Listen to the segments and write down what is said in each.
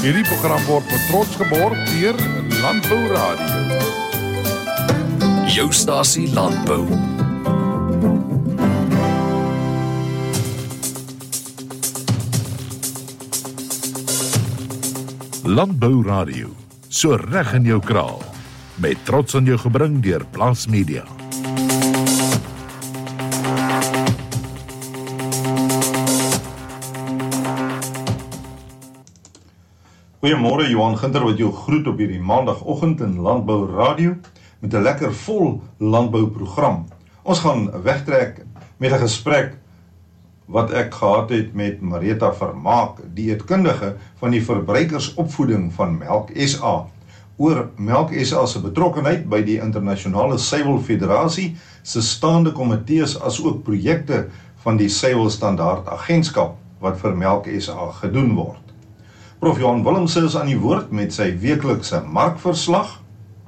Hierdie program word met trots geborg deur Landbou Radio. Jou stasie Landbou. Landbou Radio, so reg in jou kraal. Met trots aan jou gebring deur Plaas Media. Goeiemôre, Johan Ginter wat jou groet op hierdie maandagoggend in Landbou Radio met 'n lekker vol landbouprogram. Ons gaan wegtrek met 'n gesprek wat ek gehad het met Marieta Vermaak, dieetkundige van die verbruikersopvoeding van Melk SA, oor Melk SA se betrokkenheid by die Internasionale Suiwel Federasie se staande komitees as ook projekte van die Suiwelstandaard Agentskap wat vir Melk SA gedoen word. Prof. Johan Willemse is aan die woord met sy weeklikse markverslag.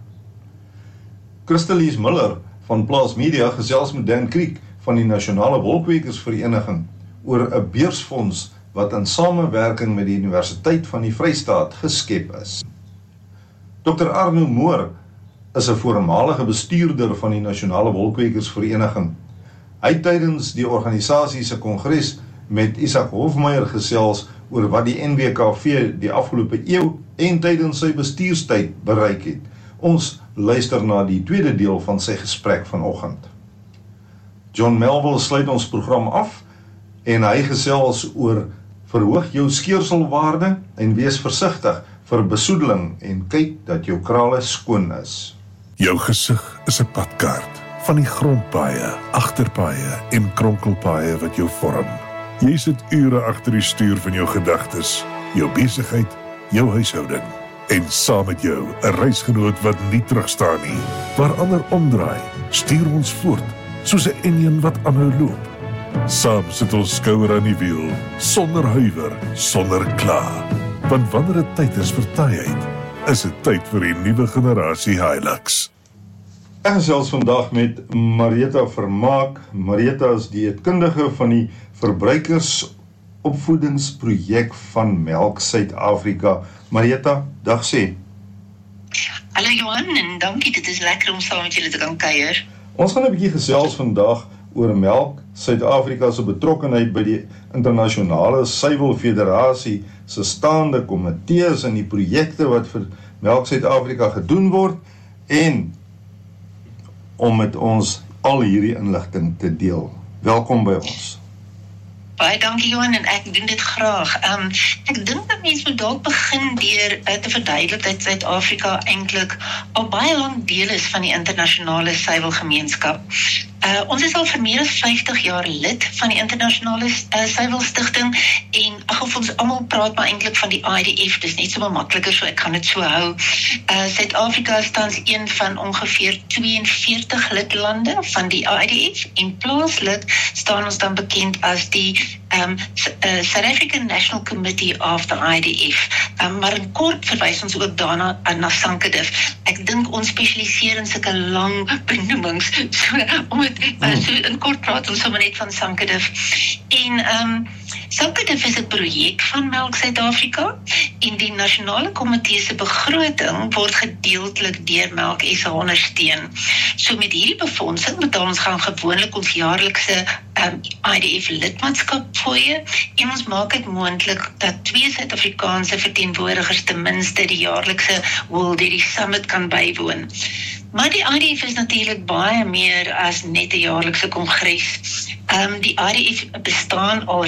Christelise Miller van Plaas Media gesels met Dan Kriek van die Nasionale Wolkwekersvereniging oor 'n beursfonds wat in samewerking met die Universiteit van die Vrystaat geskep is. Dr. Arno Moore is 'n voormalige bestuurder van die Nasionale Wolkwekersvereniging. Hy het tydens die organisasie se kongres met Isak Hofmeyer gesels oor wat die NWKV die afgelope eeu en tydens sy bestuurstyd bereik het. Ons luister na die tweede deel van sy gesprek vanoggend. John Melville sluit ons program af en hy gesels oor verhoog jou skeurselwaarde en wees versigtig vir besoedeling en kyk dat jou krale skoon is. Jou gesig is 'n padkaart van die grondpaaie, agterpaaie en kronkelpaaie wat jou vorm. Jy sit ure agter die stuur van jou gedagtes, jou besigheid, jou huishouding. En saam met jou 'n reisgenoot wat nie terugstaan nie. Waar ander omdraai, stuur ons voort, soos 'n enjin wat aanhou loop. Saam sit ons skouer aan die wiel, sonder huiwer, sonder kla. Want wanneer dit tyd is vir taaiheid, is dit tyd vir die nuwe generasie Hilux. Ek gesels vandag met Marieta Vermaak. Marieta is dieetkundige van die verbruikersopvoedingsprojek van Melk Suid-Afrika. Marieta, dag sê. Hallo Johan, en dankie, dit is lekker om saam met julle te kan kuier. Ons gaan 'n bietjie gesels vandag oor Melk Suid-Afrika se betrokkenheid by die Internasionale Suiwel Federasie se staande komitees en die projekte wat vir Melk Suid-Afrika gedoen word en om met ons al hierdie inligting te deel. Welkom by ons. Baie dankie Johan, en ek doen dit graag. Ek dink dat mense moet dalk begin deur te verduidelik dat Suid-Afrika eintlik al baie lank deel is van die internasionale suiwelgemeenskap. Ons is al vir meer as 50 jaar lid van die internasionale suiwelstigting en of ons almal praat maar eintlik van die IDF, dis net so makliker, so ek gaan dit so hou. Suid-Afrika is tans een van ongeveer 42 lidlande van die IDF en plaaslik staan ons dan bekend as die South African National Committee of the IDF. Maar in kort verwys ons ook daarna na SANKDIF. Ek dink ons spesialiseer in sulke lang benoemings, so om het so in kort praat ons sommer net van SANKDIF. En SANKDIF is 'n projek van Melk Suid-Afrika en die nasionale komitee se begroting word gedeeltelik deur Melk SA ondersteun. So met hierdie befondsing betaal ons gaan gewoonlik ons jaarlikse IDF lidmaatskapfooie en ons maak dit moontlik dat 2 Suid-Afrikaanse verteenwoordigers ten minste die jaarlikse World Dairy Summit kan bywoon. Maar die IDF is natuurlik baie meer as net 'n jaarlikse kongres. Die IDF bestaan al